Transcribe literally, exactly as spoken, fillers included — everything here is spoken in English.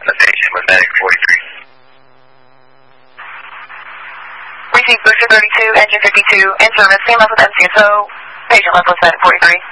patient with medic forty-three. Receive booster thirty-two, engine fifty-two, in service, same left with M C S O, patient left with medic forty-three.